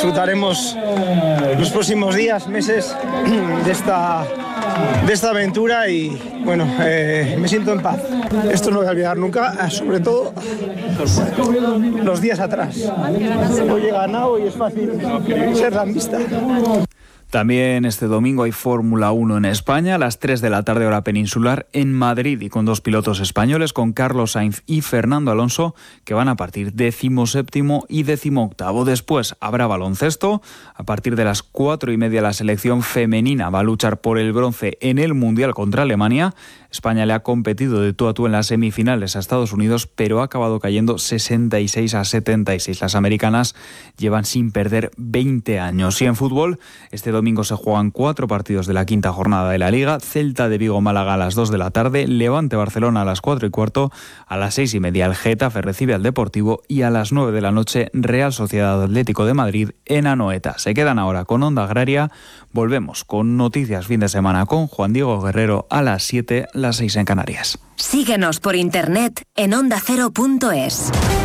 disfrutaremos los próximos días, meses de esta aventura y bueno, me siento en paz. Esto no lo voy a olvidar nunca, sobre todo los días atrás. Hoy he ganado y es fácil ser lambista. También este domingo hay Fórmula 1 en España, a las 3 de la tarde hora peninsular en Madrid, y con 2 pilotos españoles, con Carlos Sainz y Fernando Alonso, que van a partir 17º y 18º. Después habrá baloncesto. A partir de las 4:30 la selección femenina va a luchar por el bronce en el Mundial contra Alemania. España le ha competido de tú a tú en las semifinales a Estados Unidos, pero ha acabado cayendo 66-76. Las americanas llevan sin perder 20 años. Y en fútbol, este domingo se juegan 4 partidos de la quinta jornada de la Liga. Celta de Vigo-Málaga a las 2 de la tarde, Levante-Barcelona a las 4:15, a las 6:30 el Getafe recibe al Deportivo y a las 9 de la noche Real Sociedad Atlético de Madrid en Anoeta. Se quedan ahora con Onda Agraria. Volvemos con noticias fin de semana con Juan Diego Guerrero a las 7, las 6 en Canarias. Síguenos por internet en ondacero.es.